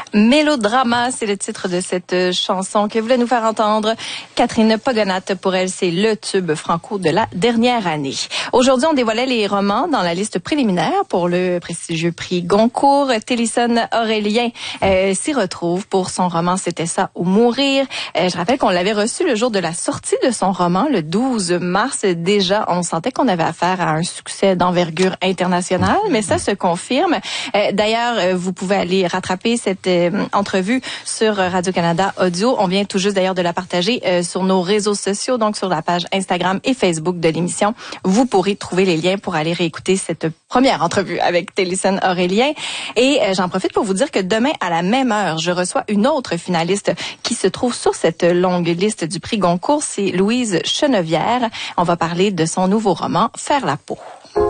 Mélodrama, c'est le titre de cette chanson que voulait nous faire entendre Catherine Pogonat. Pour elle, c'est le tube franco de la dernière année. Aujourd'hui, on dévoilait les romans dans la liste préliminaire pour le prestigieux prix Goncourt. Télisson Aurélien s'y retrouve pour son roman C'était ça ou mourir. Je rappelle qu'on l'avait reçu le jour de la sortie de son roman, le 12 mars. Déjà, on sentait qu'on avait affaire à un succès d'envergure internationale, mais ça se confirme. D'ailleurs, vous pouvez aller rattraper cette entrevue sur Radio-Canada Audio. On vient tout juste d'ailleurs de la partager sur nos réseaux sociaux, donc sur la page Instagram et Facebook de l'émission. Vous pourrez trouver les liens pour aller réécouter cette première entrevue avec Télisson Aurélien. Et j'en profite pour vous dire que demain, à la même heure, je reçois une autre finaliste qui se trouve sur cette longue liste du prix Goncourt. C'est Louise Chenevière. On va parler de son nouveau roman, Faire la peau.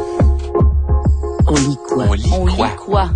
On lit quoi? On lit quoi?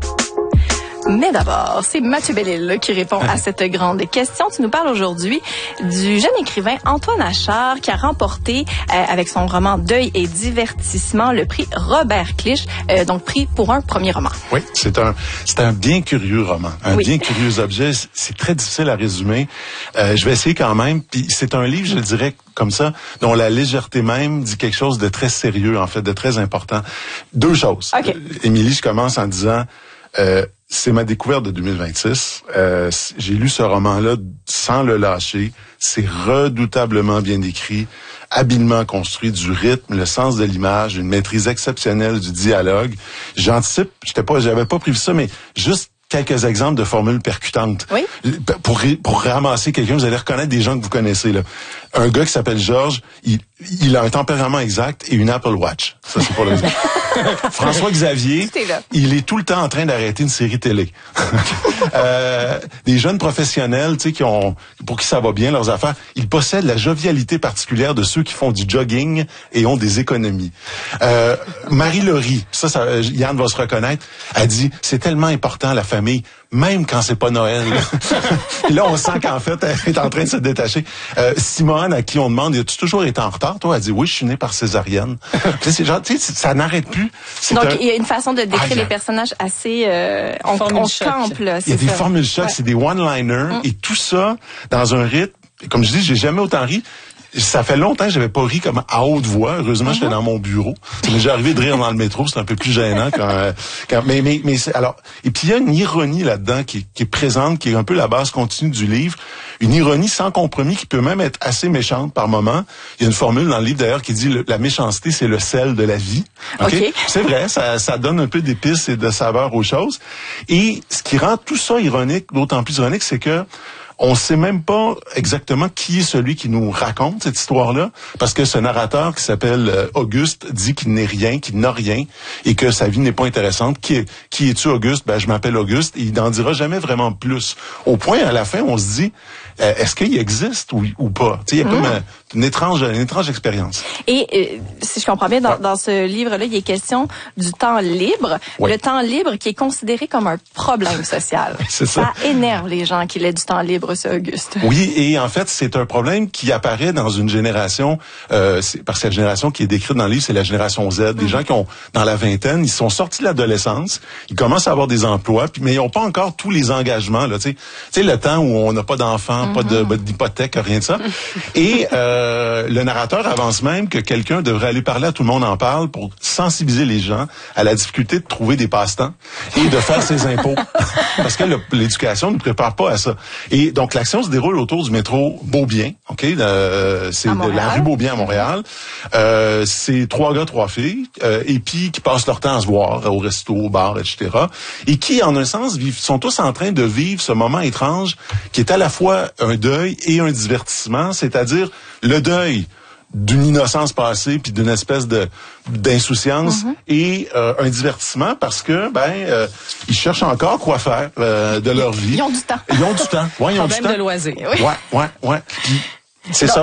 Mais d'abord, c'est Mathieu Bellil qui répond à cette grande question. Tu nous parles aujourd'hui du jeune écrivain Antoine Achard qui a remporté avec son roman Deuil et divertissement le prix Robert Clich, donc prix pour un premier roman. Oui, c'est un bien curieux roman, bien curieux objet. C'est très difficile à résumer. Je vais essayer quand même. Puis c'est un livre, je le dirais comme ça, dont la légèreté même dit quelque chose de très sérieux, en fait, de très important. Deux choses. Okay. Émilie, je commence en disant... c'est ma découverte de 2026. J'ai lu ce roman-là sans le lâcher. C'est redoutablement bien écrit, habilement construit, du rythme, le sens de l'image, une maîtrise exceptionnelle du dialogue. J'anticipe, j'avais pas prévu ça, mais juste quelques exemples de formules percutantes. Oui. Pour ramasser quelqu'un, vous allez reconnaître des gens que vous connaissez, là. Un gars qui s'appelle Georges, il a un tempérament exact et une Apple Watch. Ça, c'est pour le dire. François Xavier, il est tout le temps en train d'arrêter une série télé. Des jeunes professionnels, tu sais, pour qui ça va bien leurs affaires, ils possèdent la jovialité particulière de ceux qui font du jogging et ont des économies. Marie-Laurie, ça, Yann va se reconnaître, a dit, c'est tellement important la famille, même quand c'est pas Noël. Et là, on sent qu'en fait, elle est en train de se détacher. Simone, à qui on demande, as-tu toujours été en retard? Toi, elle dit, oui, je suis née par césarienne. C'est genre, tu sais, ça n'arrête plus. Donc, il y a une façon de décrire les personnages assez... on campe, là. Il y a des formules choc, c'est des one-liners, et tout ça dans un rythme. Comme je dis, j'ai jamais autant ri. Ça fait longtemps que j'avais pas ri comme à haute voix. Heureusement, j'étais dans mon bureau. Mais j'ai arrivé de rire dans le métro, c'est un peu plus gênant mais alors, et puis il y a une ironie là-dedans qui est présente, qui est un peu la base continue du livre. Une ironie sans compromis qui peut même être assez méchante par moment. Il y a une formule dans le livre d'ailleurs qui dit la méchanceté, c'est le sel de la vie. Okay? C'est vrai, ça donne un peu d'épices et de saveur aux choses. Et ce qui rend tout ça ironique, d'autant plus ironique, c'est que on sait même pas exactement qui est celui qui nous raconte cette histoire-là, parce que ce narrateur qui s'appelle Auguste dit qu'il n'est rien, qu'il n'a rien, et que sa vie n'est pas intéressante. Qui es-tu, Auguste? Ben, je m'appelle Auguste. Et il n'en dira jamais vraiment plus. Au point, à la fin, on se dit, est-ce qu'il existe ou pas? Tu sais, il y a comme une étrange expérience. Et si je comprends bien, dans ce livre-là, il est question du temps libre. Oui. Le temps libre qui est considéré comme un problème social. C'est ça. Ça énerve les gens qu'il ait du temps libre, ça, Auguste. Oui, et en fait, c'est un problème qui apparaît dans une génération, parce que cette génération qui est décrite dans le livre, c'est la génération Z. Des gens qui ont, dans la vingtaine, ils sont sortis de l'adolescence, ils commencent à avoir des emplois, mais ils n'ont pas encore tous les engagements, là, tu sais, le temps où on n'a pas d'enfants, pas d'hypothèque, rien de ça. Et le narrateur avance même que quelqu'un devrait aller parler à Tout le monde en parle pour sensibiliser les gens à la difficulté de trouver des passe-temps et de faire ses impôts. Parce que l'éducation ne prépare pas à ça. Et donc, l'action se déroule autour du métro Beaubien, OK? C'est de la rue Beaubien à Montréal. C'est 3 gars, 3 filles, et puis qui passent leur temps à se voir au resto, au bar, etc. Et qui, en un sens, sont tous en train de vivre ce moment étrange qui est à la fois un deuil et un divertissement, c'est-à-dire le deuil d'une innocence passée puis d'une espèce d'insouciance et un divertissement parce que ils cherchent encore quoi faire de leur vie. Ils ont du temps. Ils ont du temps. Ouais, ils ont du temps. Problème de loisir. Oui. Ouais. Puis, c'est donc, ça.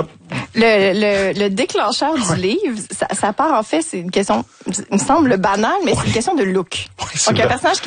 Le déclencheur du livre, ça part en fait, c'est une question, il me semble banale, mais c'est une question de look. Oui, c'est donc, vrai. un personnage qui